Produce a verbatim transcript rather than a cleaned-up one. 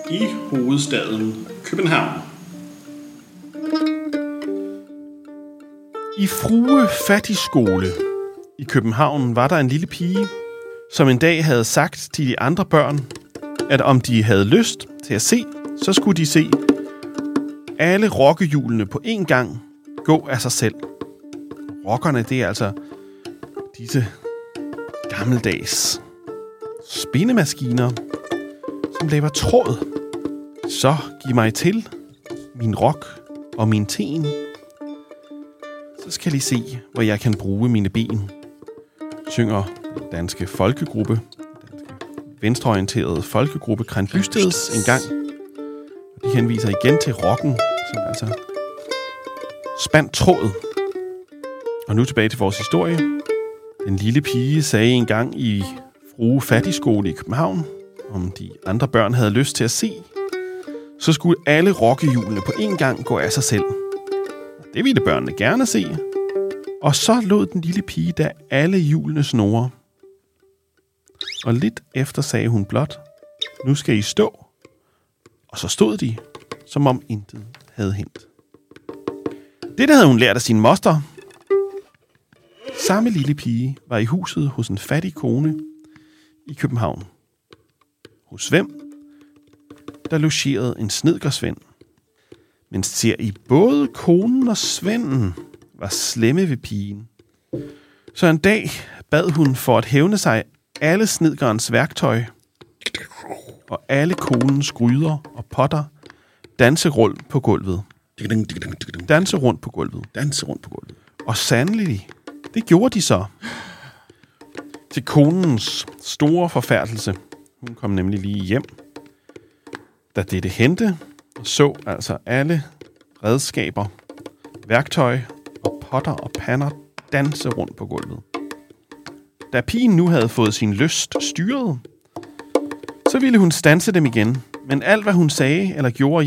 i hovedstaden København. I Frue Fattigskole i København var der en lille pige, som en dag havde sagt til de andre børn, at om de havde lyst til at se, så skulle de se alle rockehjulene på én gang gå af sig selv. Rockerne, det er altså disse gammeldags spindemaskiner, som laver tråd. Så giv mig til min rock og min ten. Så skal I se, hvor jeg kan bruge mine ben, synger den danske folkegruppe, den danske venstreorienterede folkegruppe Kranbysteds en gang. Og de henviser igen til rocken, som altså spændt tråd. Og nu tilbage til vores historie. Den lille pige sagde en gang i Frue Fattigskole i København, om de andre børn havde lyst til at se, så skulle alle rockehjulene på én gang gå af sig selv. Det ville børnene gerne se. Og så lod den lille pige da alle hjulene snurre. Og lidt efter sagde hun blot, nu skal I stå. Og så stod de, som om intet havde hændt. Det havde hun lært af sin moster. Samme lille pige var i huset hos en fattig kone i København. Hos hvem? Der logerede en snedkersvend. Men ser I, både konen og svenden var slemme ved pigen. Så en dag bad hun for at hævne sig alle snedkerens værktøj og alle konens gryder og potter danse rundt på gulvet. Danse rundt på gulvet. Danse rundt på gulvet. Og sandelig, det gjorde de så. Til konens store forfærdelse. Hun kom nemlig lige hjem. Da dette hente, så altså alle redskaber, værktøj og potter og pander danse rundt på gulvet. Da pigen nu havde fået sin lyst styret, så ville hun standse dem igen. Men alt, hvad hun sagde eller gjorde